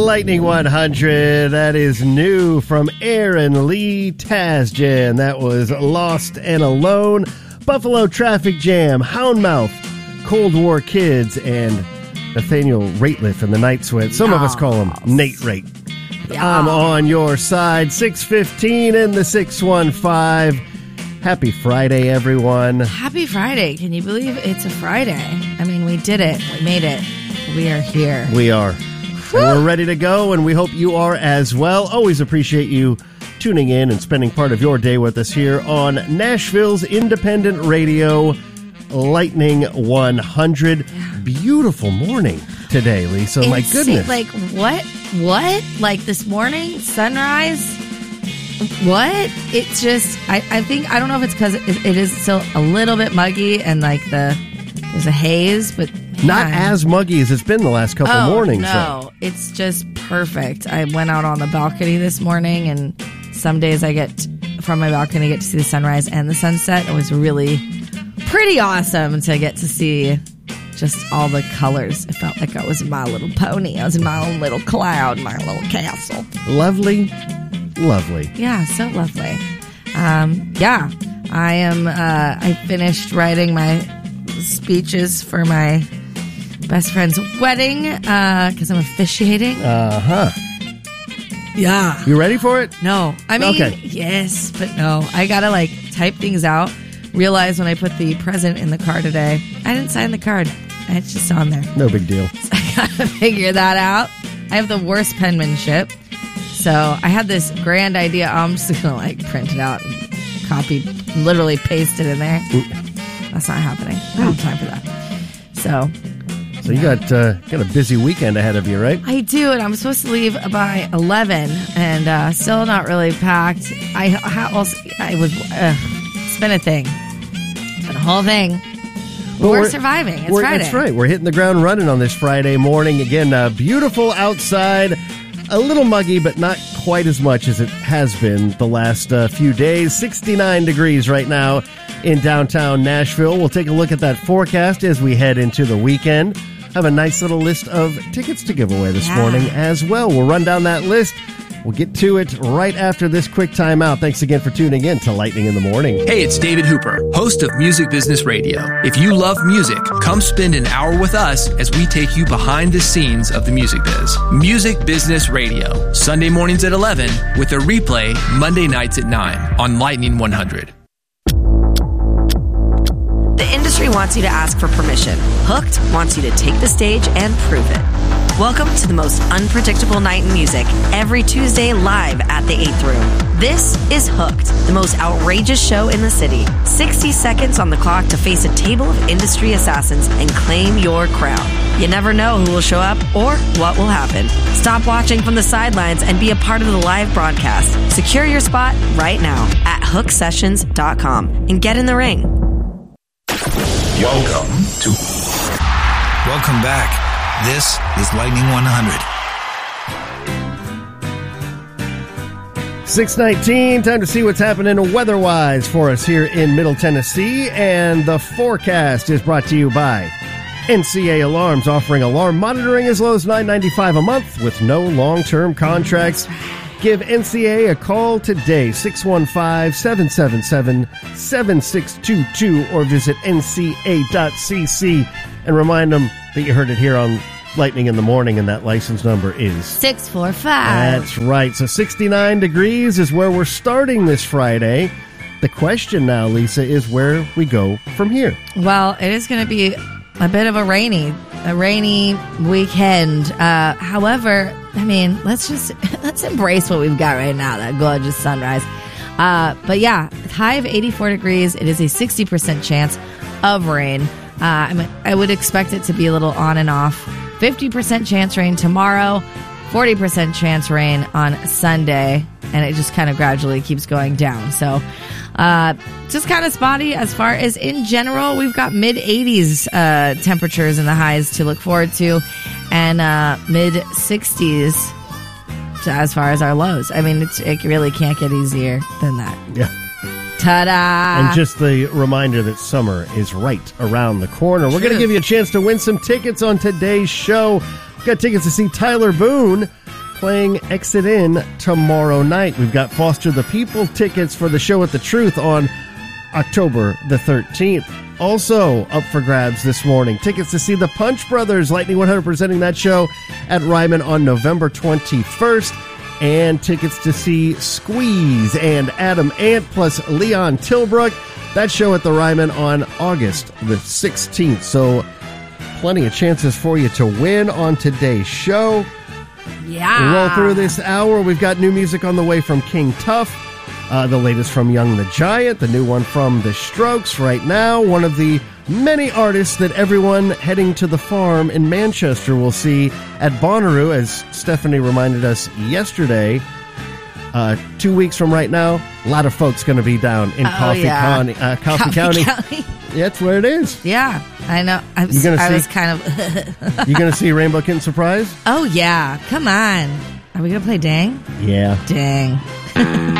Lightning 100. That is new from Aaron Lee Tasjan. That was Lost and Alone. Buffalo Traffic Jam, Houndmouth, Cold War Kids, and Nathaniel Rateliff and the Night Sweat. Some of us call him Nate Rate. Yeah. I'm on your side. 6:15 in the 615. Happy Friday, everyone. Happy Friday. Can you believe it's a Friday? I mean, we did it. We made it. We are here. We are. And we're ready to go, and we hope you are as well. Always appreciate you tuning in and spending part of your day with us here on Nashville's independent radio, Lightning 100. Yeah. Beautiful morning today, Lisa. My goodness. Like, what? Like, this morning, sunrise? What? It's just, I think, I don't know if it's because it is still a little bit muggy and, like, there's a haze, but... Not as muggy as it's been the last couple mornings. No, it's just perfect. I went out on the balcony this morning, and some days I get from my balcony, I get to see the sunrise and the sunset. It was really pretty awesome to get to see just all the colors. It felt like I was in My Little Pony. I was in my own little cloud, my little castle. Lovely, lovely. Yeah, so lovely. Yeah, I finished writing my speeches for my best friend's wedding because I'm officiating. Yeah. You ready for it? No. I mean, yes, but no. I gotta type things out. Realize when I put the present in the card today, I didn't sign the card. It's just on there. No big deal. So I gotta figure that out. I have the worst penmanship. So I had this grand idea. I'm just gonna print it out and copy, literally paste it in there. That's not happening. I don't have time for that. So you got a busy weekend ahead of you, right? I do, and I'm supposed to leave by 11, and still not really packed. It's been a thing. It's been a whole thing. But we're surviving. It's Friday. That's right. We're hitting the ground running on this Friday morning. Again, beautiful outside. A little muggy, but not quite as much as it has been the last few days. 69 degrees right now in downtown Nashville. We'll take a look at that forecast as we head into the weekend. Have a nice little list of tickets to give away this morning as well. We'll run down that list. We'll get to it right after this quick timeout. Thanks again for tuning in to Lightning in the Morning. Hey, it's David Hooper, host of Music Business Radio. If you love music, come spend an hour with us as we take you behind the scenes of the music biz. Music Business Radio, Sunday mornings at 11 with a replay Monday nights at 9 on Lightning 100. The industry wants you to ask for permission. Hooked wants you to take the stage and prove it. Welcome to the most unpredictable night in music, every Tuesday live at the 8th Room. This is Hooked, the most outrageous show in the city. 60 seconds on the clock to face a table of industry assassins and claim your crown. You never know who will show up or what will happen. Stop watching from the sidelines and be a part of the live broadcast. Secure your spot right now at hooksessions.com and get in the ring. Welcome back. This is Lightning 100. 6:19, time to see what's happening weather-wise for us here in Middle Tennessee. And the forecast is brought to you by NCA Alarms, offering alarm monitoring as low as $9.95 a month with no long-term contracts. Give NCA a call today, 615-777-7622, or visit nca.cc and remind them that you heard it here on Lightning in the Morning, and that license number is 645. That's right. So 69 degrees is where we're starting this Friday. The question now, Lisa, is where we go from here. Well, it is going to be a bit of a rainy weekend. However, I mean, let's embrace what we've got right now, that gorgeous sunrise. But yeah, high of 84 degrees. It is a 60% chance of rain. I would expect it to be a little on and off. 50% chance rain tomorrow, 40% chance rain on Sunday, and it just kind of gradually keeps going down. So just kind of spotty as far as in general. We've got mid-80s temperatures in the highs to look forward to, and mid-60s as far as our lows. I mean, it really can't get easier than that. Yeah. Ta-da! And just the reminder that summer is right around the corner. We're going to give you a chance to win some tickets on today's show. We've got tickets to see Tyler Boone playing Exit In tomorrow night. We've got Foster the People tickets for the show at the Truth on October the 13th. Also up for grabs this morning, tickets to see the Punch Brothers, Lightning 100 presenting that show at Ryman on November 21st. And tickets to see Squeeze and Adam Ant plus Leon Tilbrook. That show at the Ryman on August the 16th. So plenty of chances for you to win on today's show. Yeah. Roll through this hour. We've got new music on the way from King Tuff. The latest from Young the Giant. The new one from The Strokes right now. One of the many artists that everyone heading to the farm in Manchester will see at Bonnaroo, as Stephanie reminded us yesterday. 2 weeks from right now, a lot of folks going to be down in Coffee County. Yeah, that's where it is. Yeah, I know. I was kind of... You going to see Rainbow Kitten Surprise? Oh, yeah. Come on. Are we going to play Dang? Yeah. Dang.